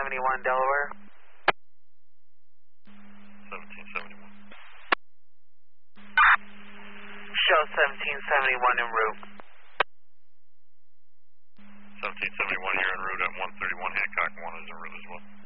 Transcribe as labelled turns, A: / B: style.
A: Delaware.
B: 1771.
A: Show 1771 en route.
B: 1771, you're en route at 131 Hancock. 1 is en route as well.